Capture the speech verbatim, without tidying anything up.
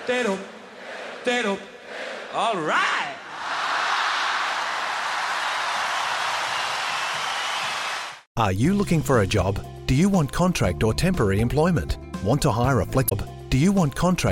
Diddle. Diddle. All right. Are you looking for a job? Do you want contract or temporary employment? Want to hire a flex job? Do you want contract